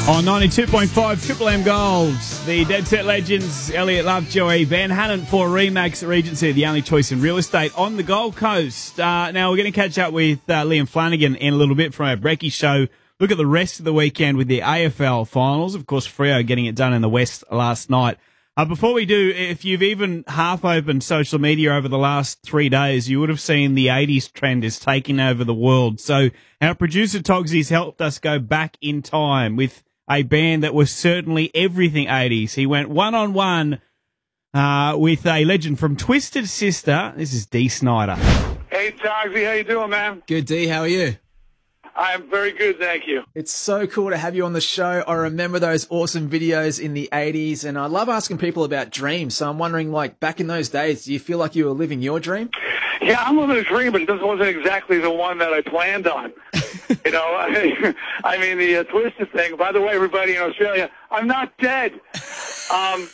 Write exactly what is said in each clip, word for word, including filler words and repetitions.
On ninety-two point five Triple M Gold, the Dead Set Legends, Elliot Lovejoy, Ben Hannant for Remax Regency, the only choice in real estate on the Gold Coast. Uh, now, we're going to catch up with uh, Liam Flanagan in a little bit from our Brekkie show. Look at the rest of the weekend with the A F L finals. Of course, Freo getting it done in the West last night. Uh, before we do, if you've even half opened social media over the last three days, you would have seen the eighties trend is taking over the world. So our producer Togsy's helped us go back in time with a band that was certainly everything eighties. He went one-on-one uh, with a legend from Twisted Sister. This is Dee Snider. Hey, Togsy, how you doing, man? Good, D. How are you? I'm very good, thank you. It's so cool to have you on the show. I remember those awesome videos in the eighties, and I love asking people about dreams. So I'm wondering, like, back in those days, do you feel like you were living your dream? Yeah, I'm living a dream, but this wasn't exactly the one that I planned on. You know, I, I mean, the uh, Twisted thing. By the way, everybody in Australia, I'm not dead. Um,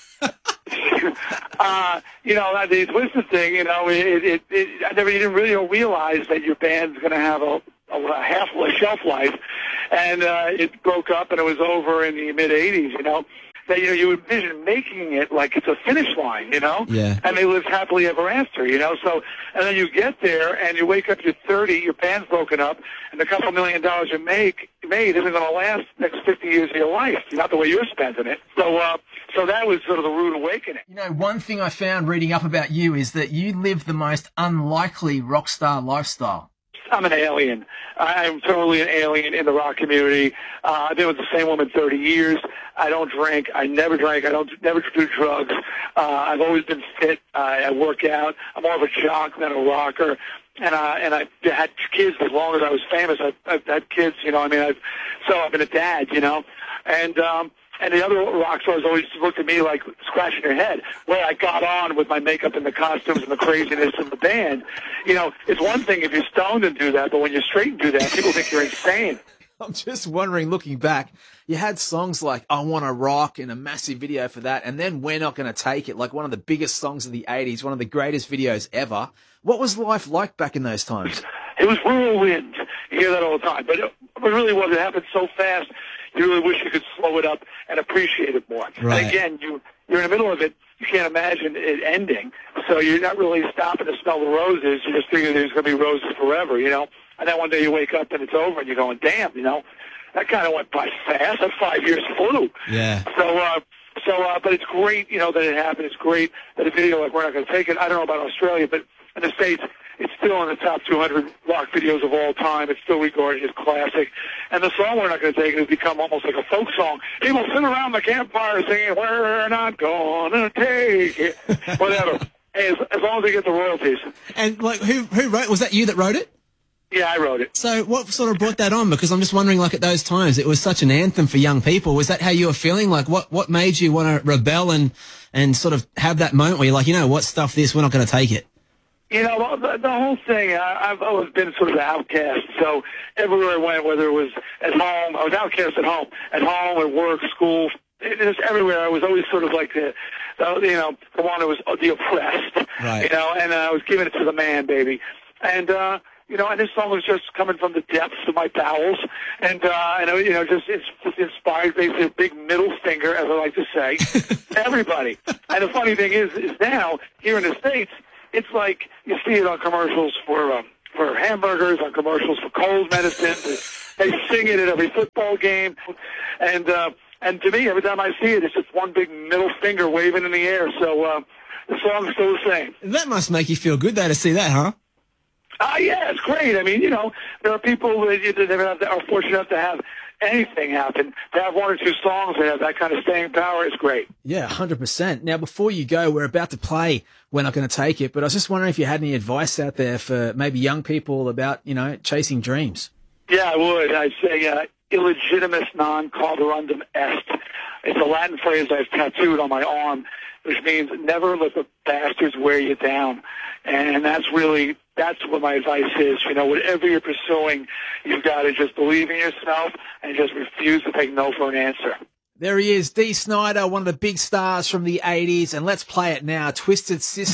uh, you know, the Twisted thing, you know, it, it, it, I never even really realize that your band's going to have a, a half shelf life. And uh, it broke up, and it was over in the mid-eighties, you know. That, you know, you envision making it like it's a finish line, you know? Yeah. And they lived happily ever after, you know? So, and then you get there, and you wake up, you're thirty, your band's broken up, and the couple million dollars you make, made isn't going to last the next fifty years of your life, not the way you're spending it. So, uh, so that was sort of the rude awakening. You know, one thing I found reading up about you is that you live the most unlikely rock star lifestyle. I'm an alien. I'm totally an alien in the rock community. Uh, I've been with the same woman thirty years. I don't drink. I never drank. I don't never do drugs. Uh, I've always been fit. Uh, I work out. I'm more of a jock than a rocker. And uh, and I've had kids as long as I was famous. I've, I've had kids, you know. I mean, I've so I've been a dad, you know. And um, and the other rock stars always looked at me like scratching their head where I got on with my makeup and the costumes and the craziness of the band. You know, it's one thing if you're stoned and do that, but when you're straight and do that, people think you're insane. I'm just wondering, looking back, you had songs like I Wanna Rock and a massive video for that, and then We're Not Gonna Take It, like one of the biggest songs of the eighties, one of the greatest videos ever. What was life like back in those times? It was whirlwind. You hear that all the time. But it, it really was. It happened so fast, you really wish you could slow it up and appreciate it more. Right. And again, you, you're in the middle of it. You can't imagine it ending. So you're not really stopping to smell the roses. You just figure there's going to be roses forever, you know. And then one day you wake up and it's over and you're going, damn, you know, that kind of went by fast. That five years flew. Yeah. So, uh, so, uh, but it's great, you know, that it happened. It's great that a video like We're Not Going to Take It. I don't know about Australia, but in the States, it's still in the top two hundred rock videos of all time. It's still regarded as classic. And the song We're Not Going to Take It has become almost like a folk song. People sit around the campfire singing, We're Not Gonna Take It. Whatever. Hey, as, as long as they get the royalties. And like, who who wrote? Was that you that wrote it? Yeah, I wrote it. So what sort of brought that on? Because I'm just wondering, like, at those times, it was such an anthem for young people. Was that how you were feeling? Like, what what made you want to rebel and and sort of have that moment where you're like, you know what, stuff this, we're not going to take it? You know, the, the whole thing, I, I've always been sort of an outcast. So everywhere I went, whether it was at home, I was outcast at home, at home, at work, school, it was everywhere. I was always sort of like the, the you know, the one who was the oppressed, Right. you know, and I was giving it to the man, baby. And, uh, you know, and this song was just coming from the depths of my bowels, and uh, and you know, just it's just inspired, basically a big middle finger, as I like to say, to everybody. And the funny thing is, is now here in the States, it's like you see it on commercials for um, for hamburgers, on commercials for cold medicine. They sing it at every football game, and uh, and to me, every time I see it, it's just one big middle finger waving in the air. So uh, the song's still the same. That must make you feel good, though, to see that, huh? Ah, uh, yeah, it's great. I mean, you know, there are people that, that never have, that are fortunate enough to have anything happen. To have one or two songs that have that kind of staying power is great. Yeah, one hundred percent. Now, before you go, we're about to play We're Not Going to Take It, but I was just wondering if you had any advice out there for maybe young people about, you know, chasing dreams. Yeah, I would. I'd say uh, illegitimus non calderundum est. It's a Latin phrase I've tattooed on my arm, which means never let the bastards wear you down. And that's really, that's what my advice is. You know, whatever you're pursuing, you've got to just believe in yourself and just refuse to take no for an answer. There he is, Dee Snider, one of the big stars from the eighties, and let's play it now. Twisted Sister.